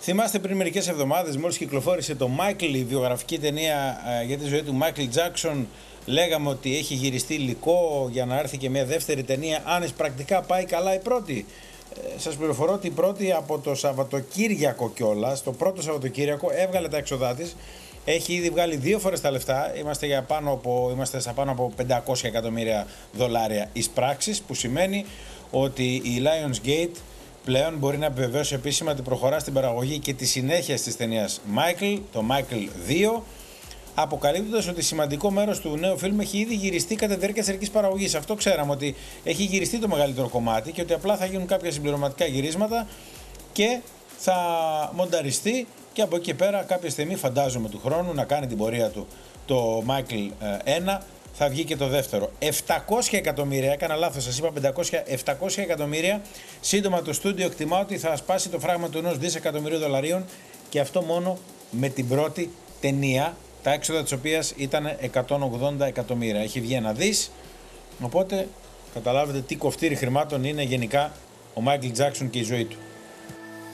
Θυμάστε πριν μερικές εβδομάδες, μόλις κυκλοφόρησε το Michael, η βιογραφική ταινία για τη ζωή του Michael Jackson, λέγαμε ότι έχει γυριστεί υλικό για να έρθει και μια δεύτερη ταινία, αν πρακτικά πάει καλά η πρώτη. Σας πληροφορώ ότι η πρώτη από το Σαββατοκύριακο κιόλας, το πρώτο Σαββατοκύριακο, έβγαλε τα έξοδά της. Έχει ήδη βγάλει 2 φορές τα λεφτά. Είμαστε στα πάνω από 500 εκατομμύρια δολάρια εις πράξεις, που σημαίνει ότι η Lionsgate πλέον μπορεί να επιβεβαιώσει επίσημα ότι προχωρά στην παραγωγή και τη συνέχεια της ταινίας Michael, το Michael 2, αποκαλύπτοντας ότι σημαντικό μέρος του νέου φιλμ έχει ήδη γυριστεί κατά τη διάρκεια της αρχικής παραγωγής. Αυτό ξέραμε, ότι έχει γυριστεί το μεγαλύτερο κομμάτι και ότι απλά θα γίνουν κάποια συμπληρωματικά γυρίσματα και θα μονταριστεί, και από εκεί και πέρα κάποια στιγμή, φαντάζομαι του χρόνου, να κάνει την πορεία του το Michael 1, θα βγει και το δεύτερο. 700 εκατομμύρια, έκανα λάθος, σας είπα 500, 700 εκατομμύρια. Σύντομα το στούντιο εκτιμά ότι θα σπάσει το φράγμα του 1 δισεκατομμυρίου δολαρίων, και αυτό μόνο με την πρώτη ταινία, τα έξοδα της οποίας ήταν 180 εκατομμύρια. Έχει βγει 1 δις, οπότε καταλάβετε τι κοφτήρι χρημάτων είναι γενικά ο Michael Jackson και η ζωή του.